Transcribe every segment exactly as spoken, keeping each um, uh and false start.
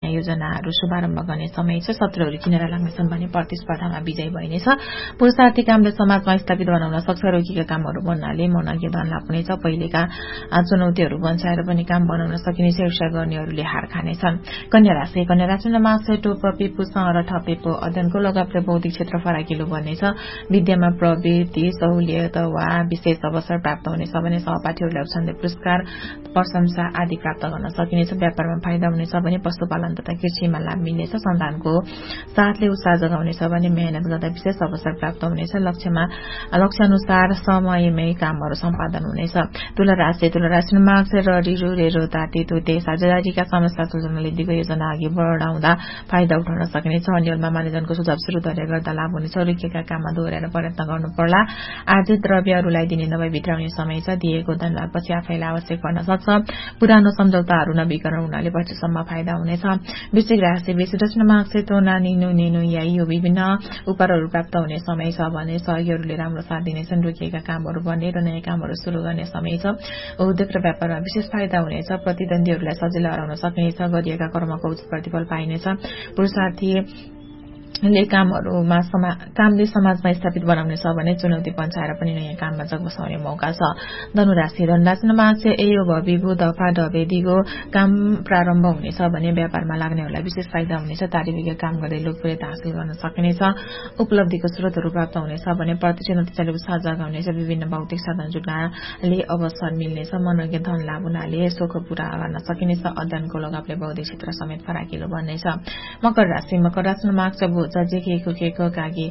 योजनाहरू शुभारम्भ गर्ने समय छ। शत्रुहरू किनेर लाग्नेछन् भने प्रतिस्पर्धामा विजयी भइनेछ। पुरुषार्थी कामले समाजमा स्थापित बनाउन सक्छ। रोकिएका कामहरू बन्नाले मनज्ञ धन लाभ हुनेछ। पहिलेका चुनौतीहरू बन्चाएर पनि काम बनाउन सकिनेछ। ईर्ष्या गर्नेहरूले हार खानेछन्। कन्या राशि कन्या राशिमा मार्क्स टोप पिपु र ठपेको अध्ययनको लगावले बौद्धिक क्षेत्र फराकिलो बन्नेछ। विद्यामा प्रवृत्ति सहुलियत वा विशेष अवसर प्राप्त हुनेछ भने सहपाठीहरूले औषधि पुरस्कार प्रशंसा आदि प्राप्त गर्न सकिनेछ। व्यापारमा फाइदा हुनेछ भने पशुपालन तथा कृषिमा लाभ मिल्नेछ। सन्तानको साथले उत्साह जगाउनेछ भने मेहनत गर्दा विशेष अवसर प्राप्त हुनेछ। लक्ष्यमा लक्ष्यानुसार समयमै कामहरू सम्पादन हुनेछ। तुला राशि तुला राशिमा मार्क्स र रिरु रेरो ताती तुते साझेदारीका समस्या सुल्झाउनले दिगो योजना अघि बढाउँदा फाइदा उठाउन सकिनेछ। अन्यलमा मानिजनको सुझाव सुरु गर्दा लाभ हुनेछ। रोकिएका काममा दोहोर्याएर प्रयत्न गर्नु पर्ला। आर्थिक द्रव्यहरूलाई दिने नभई भित्राउने समय छ। दिएको धन लाभपछि आफैलाई आवश्यक पर्न सक्छ। पुरानो सम्झौताहरू नवीकरण हुनाले पछिसम्म फाइदा हुनेछ। वृश्चिक राशि वृश्चिक राशिमा मार्क्स तोना निनु निनु याई यो विभिन्न उपहारहरू प्राप्त हुने समय छ भने सहयोगीहरूले राम्रो साथ दिनेछन्। रोकिएका कामहरू बन्ने र नयाँ कामहरू शुरू गर्ने समय छ। उद्योग र व्यापारमा विशेष फाइदा हुनेछ। प्रतिद्वन्दीहरूलाई सजिलै हराउन सकिनेछ। गरिएका कर्मको उचित प्रतिफल पाइनेछ। पुरुषार्थी ले कामहरूमा कामले समाजमा स्थापित बनाउनेछ भने चुनौती पन्छाएर पनि नयाँ काममा जग बसाउने मौका छ। धनुराशि धनुराशिमा मार्क्स एयो भविभू दफा डबे दिगो काम प्रारम्भ हुनेछ भने व्यापारमा लाग्नेहरूलाई विशेष फाइदा हुनेछ। तारिविक काम गर्दै लोकप्रियता हासिल गर्न सकिनेछ। उपलब्धिको स्रोतहरू प्राप्त हुनेछ भने प्रत्यक्ष नतिजाले उत्साह जगाउनेछ। विभिन्न भौतिक साधन जुट्नाले अवसर मिल्नेछ। मनोज्ञ धन लाभ हुनाले सोख पूरा गर्न सकिनेछ। अध्ययनको लगावले बौद्धिक क्षेत्र समेत फराकिलो बन्नेछ। मकर राशि मकर राशिमा मार्क्स जेकेको केको कागी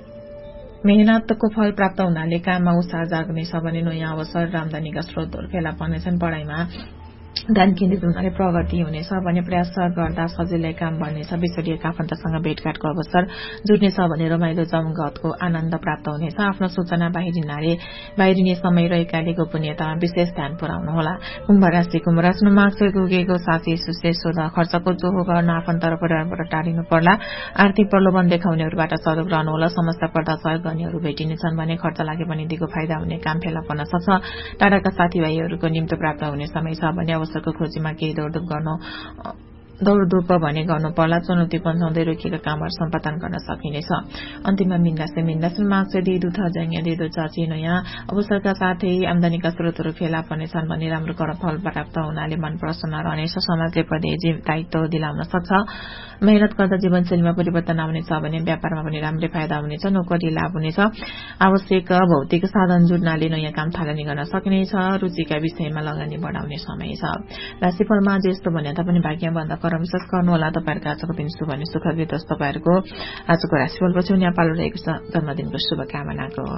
मेहनतको फल प्राप्त हुनाले काममा उत्साह जाग्नेछ भने नयाँ अवसर र आम्दानीका स्रोतहरू फेला पर्नेछन्। पढाइमा ध्यान केन्द्रित हुनाले प्रगति हुनेछ भने प्रयास गर्दा सजिलै काम बन्नेछ। विश्वरीय आफन्तसँग भेटघाटको अवसर जुट्नेछ भने रमाइलो जमघटको आनन्द प्राप्त हुनेछ। आफ्नो सूचना बाहिरिनाले बाहिरिने समय रहेकाले गोपनीयतामा विशेष ध्यान पुर्याउनुहोला। कुम्भ राशि कुम्भ राशिमा मार्क्स पुगेको साथी सुशेष सोधा खर्चको जोहो गर्न आफन्त र परिवारबाट टाढिनु पर्ला। आर्थिक प्रलोभन देखाउनेहरूबाट सजग रहनुहोला। समस्या पर्दा सहयोग गर्नेहरू भेटिनेछन् भने खर्च लागे पनि दिगो फाइदा हुने काम फेला पर्न सक्छ। टाढाका साथीभाइहरूको निम्तो प्राप्त हुने समय छ भने अवसरको खोजीमा केही दौडधुप गर्नु दौडधुप भने गर्नु पर्ला। चुनौती पन्छाउँदै रोकिएका कामहरू सम्पादन गर्न सकिनेछ। अन्तिममा मीन राशि मीन राशिमा मार्क्स दिदु थ जङ्गे दिदु चाची नयाँ अवसरका साथै आम्दानीका स्रोतहरू फेला पर्नेछन् भने राम्रो कर्मफल प्राप्त हुनाले मन प्रसन्न रहनेछ। समाजले प्रदेश दायित्व दिलाउन सक्छ। मेहनत गर्दा जीवनशैलीमा परिवर्तन आउनेछ भने व्यापारमा पनि राम्रै फाइदा हुनेछ। नोकरी लाभ हुनेछ। आवश्यक भौतिक साधन जुट्नाले नयाँ काम थालनी गर्न सकिनेछ। रुचिका विषयमा लगानी बढाउने समय छ। राशिफलमा आज यस्तो भने तापनि भाग्यभन्दा कर्म विश्वास गर्नुहोला। तपाईँहरूको आजको दिन शुभ अनि सुखद बितोस्। तपाईँहरूको आजको राशिफल पछि नेपाल रहेको जन्मदिनको शुभकामनाको